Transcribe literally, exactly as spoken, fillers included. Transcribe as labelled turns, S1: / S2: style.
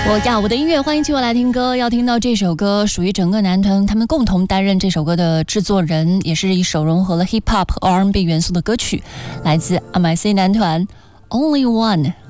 S1: 我呀，我的音乐，欢迎继续来听歌。要听到这首歌，属于整个男团，他们共同担任这首歌的制作人，也是一首融合了 hip hop 和 R and B 元素的歌曲，来自 M I C 男团 Only One。